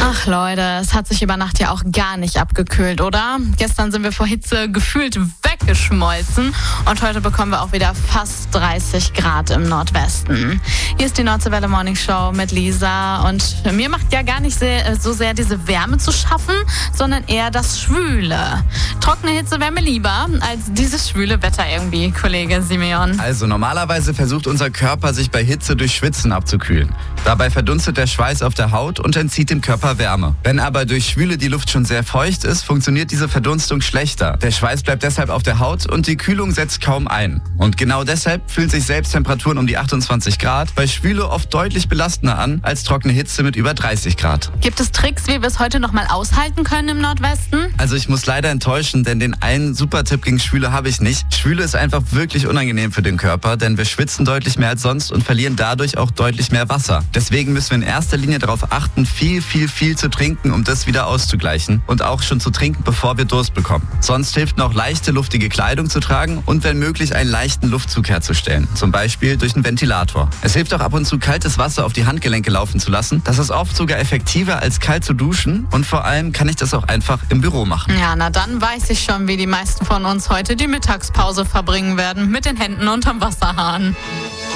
Ach Leute, es hat sich über Nacht ja auch gar nicht abgekühlt, oder? Gestern sind wir vor Hitze gefühlt weggeschmolzen und heute bekommen wir auch wieder fast 30 Grad im Nordwesten. Hier ist die Nordseewelle Morning Show mit Lisa und mir macht ja gar nicht so sehr diese Wärme zu schaffen, sondern eher das Schwüle. Trockene Hitze wäre mir lieber als dieses schwüle Wetter irgendwie, Kollege Simeon. Also normalerweise versucht unser Körper, sich bei Hitze durch Schwitzen abzukühlen. Dabei verdunstet der Schweiß auf der Haut und entzieht dem Körper Wärme. Wenn aber durch Schwüle die Luft schon sehr feucht ist, funktioniert diese Verdunstung schlechter. Der Schweiß bleibt deshalb auf der Haut und die Kühlung setzt kaum ein. Und genau deshalb fühlen sich selbst Temperaturen um die 28 Grad bei Schwüle oft deutlich belastender an als trockene Hitze mit über 30 Grad. Gibt es Tricks, wie wir es heute noch mal aushalten können im Nordwesten? Also ich muss leider enttäuschen, denn den einen Super-Tipp gegen Schwüle habe ich nicht. Schwüle ist einfach wirklich unangenehm für den Körper, denn wir schwitzen deutlich mehr als sonst und verlieren dadurch auch deutlich mehr Wasser. Deswegen müssen wir in erster Linie darauf achten, viel zu trinken, um das wieder auszugleichen und auch schon zu trinken, bevor wir Durst bekommen. Sonst hilft noch leichte, luftige Kleidung zu tragen und wenn möglich einen leichten Luftzug herzustellen, zum Beispiel durch einen Ventilator. Es hilft auch ab und zu, kaltes Wasser auf die Handgelenke laufen zu lassen. Das ist oft sogar effektiver als kalt zu duschen und vor allem kann ich das auch einfach im Büro machen. Ja, na dann weiß ich schon, wie die meisten von uns heute die Mittagspause verbringen werden, mit den Händen unterm Wasserhahn.